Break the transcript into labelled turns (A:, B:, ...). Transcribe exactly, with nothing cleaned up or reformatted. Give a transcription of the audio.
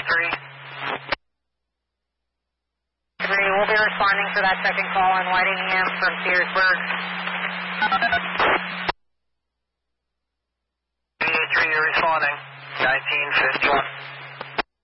A: three.
B: three, we'll be responding for that second call on Whitingham from Petersburg.
A: V A three, you're responding. nineteen fifty-one.